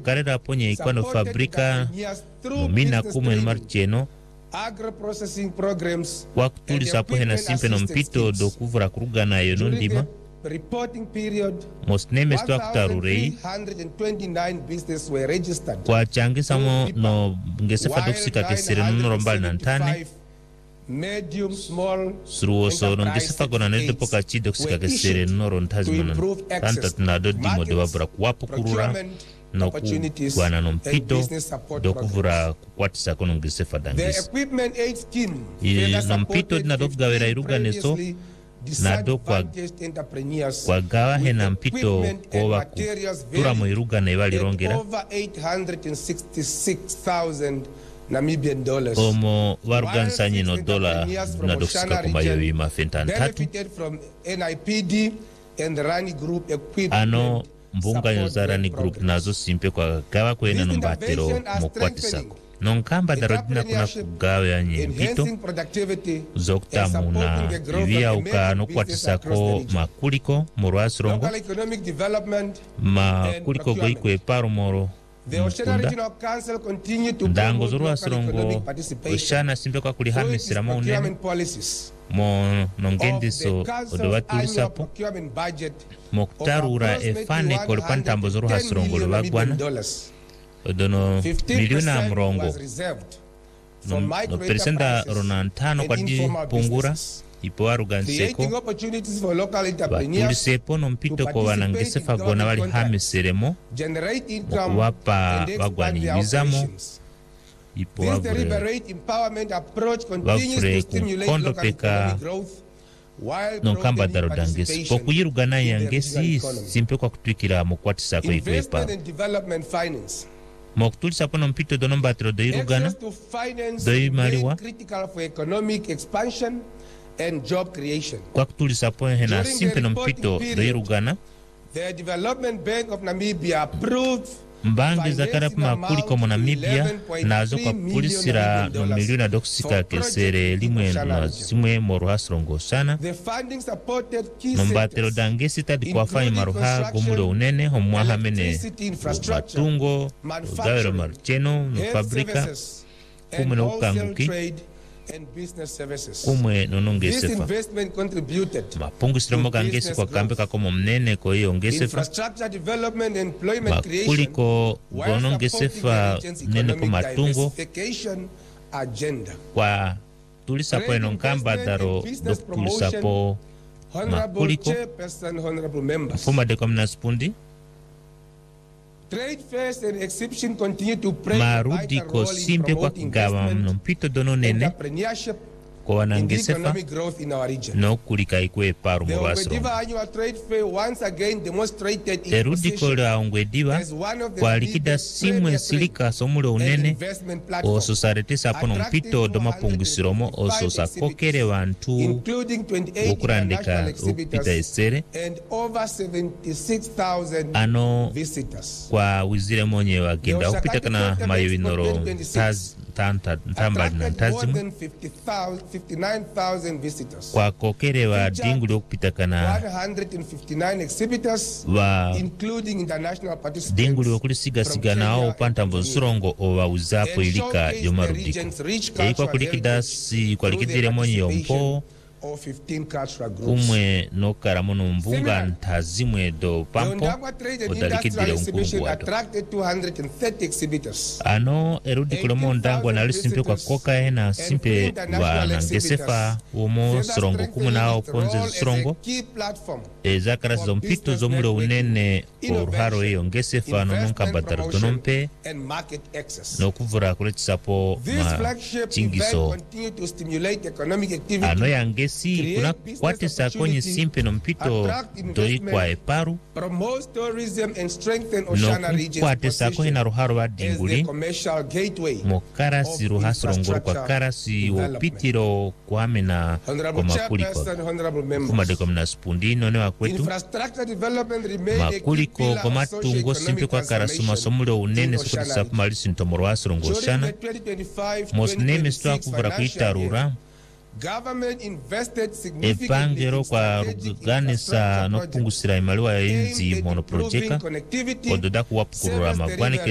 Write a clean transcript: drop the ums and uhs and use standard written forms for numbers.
karera ponye ikwano fabrika mina kumwe marcheno agro-processing programs wakutulisa po hena simpe no mpito do kuvura kurugana yo no ndima reporting period. mosneme sto akutarurei 129 businesses were registered. kwa changisa mo no ngesefa doksika kesere no rombal nantane medium, small, suruoso no ngesefa gona nelde poka chi doksika kesere no rontazi no tanta tunado dimo de wabura kuwapo kurura no kugwana no mpito do kuvura kukwatisa kono ngesefa dangisi no mpito dina dokugawera iruganeso nado kwa gawa hena mpito kwa tura mo irugana ibali rongera over 866,000 Namibian dollars. Omo warugansa nyino dola na doksika kumayo ima fentantatu from NIPD and Rani Group equipment. Ano mbunga nyoza Rani Group nazo simpe kwa gawa kwena nombatero mokwatisako nonkamba darodina kuna kugawe ya nyempito zoktamu na ivia uka nokwatisako makuliko morwasi rongo makuliko goiko eparo moro mkunda ndango zorwasi rongo ushana simpe kwa kulihamisira maunene mo nongendiso odowatulisapo moktarura efane kolipantambo zorwasi rongo lubagwana odono miliona mrongo no persenta ronantano kwa di pungura ipo aruganseko batulisepo no mpito kwa wanangesefa gona wali hamiseremo wapa wagwanibizamo ipo wafure kumkondo peka nonkamba darodangesi kwa kuyirugana yangesi simpe kwa kutuikira mokwatisa kwa ikwepa mokutulisa pono mpito do nombatero do irugana do imaliwa kwa kutulisa pono hena simpe no mpito do irugana mbangi za karapu makuli komo Namibia nazo kwa pulisira no miliona doksika kesere limwe na zimwe moruhasrongo sana nombatero dangesi tadi kwa fanyi maruha gomuro unene homwaha mene matungo gawero marcheno no fabrika kumwe no ukanguki kumwe nonongesefa mapungu siramoga ngesi kwa kambeka komo mnene kwa hiyo ngesefa makuliko gonongesefa nene kwa matungo kwa tulisapo enonkamba daro do tulisapo makuliko mfuma deko mnasipundi marudi ko simpe kwa kigawa mnompito dono nene kwa wanangesefa no kulika ikwe paru mwasro erudi ko la ongwediwa kwa likida simwe silika somulo unene oso saretesa pono mpito doma pungisiromo oso sakokere wantu ukurandeka upita esere ano kwa wizire monye wagenda upita kana mayo inoro ntambali na ntazimu 59,000 visitors. Kwa kokere wa dingu lio kupitakana 159 exhibitors including international participants. Dingu lio kulisiga siga na ao panta mbosurongo owa uzapo ilika yomarudiko. Kwa kulikidasi kwa likidire monye yompo kumwe no karamono mbunga ntazimwe do pampo odalikidire unkungu wado. Ano erudi kulomo ndangwa na lisimpe kwa koka hena simpe wa nangesefa umo surongo kumwe na ao ponze surongo zakara zompito zomuro unene oruharo eyo ngesefa no nunka batarutonompe no kuvura kuletisapo ma chingiso ano yange si kuna kwate sa konye simpe no mpito doi kwa eparu no kwate sa konye na ruharo wa dinguli mokara si ruhasrongoro kwa kara si wopitiro kwa amena kwa makuliko kumadeko mna spundi none wa kwetu makuliko kwa matungo simpe kwa kara suma somulo unene sukudi sa kumalisi ntomoro wa srongo shana mosneme stua kuvura kuitarura epangero kwa ruganisa no pungusira imaliwa ya enzi monoprojeka ododa kuwapukurura magwane